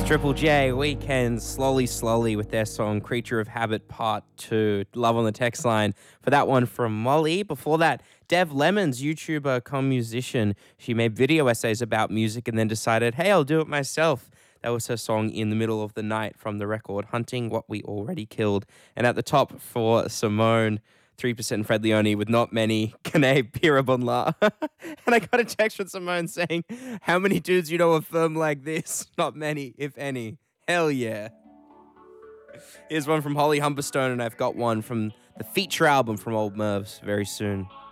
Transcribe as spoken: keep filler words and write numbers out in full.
Triple J, Weekend, Slowly Slowly with their song Creature of Habit Part two. Love on the text line for that one from Molly. Before that, Dev Lemons, YouTuber, cum musician. She made video essays about music and then decided, hey, I'll do it myself. That was her song In the Middle of the Night from the record Hunting What We Already Killed. And at the top for Simone, three percent Fred Leone with Not Many, Kane Pirabonla. And I got a text from Simone saying, how many dudes you know are firm like this? Not many, if any. Hell yeah. Here's one from Holly Humberstone, and I've got one from the feature album from Old Mervs very soon.